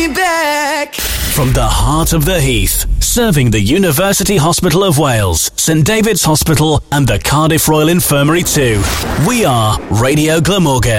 back. From the heart of the Heath, serving the University Hospital of Wales, St David's Hospital and the Cardiff Royal Infirmary too. We are Radio Glamorgan.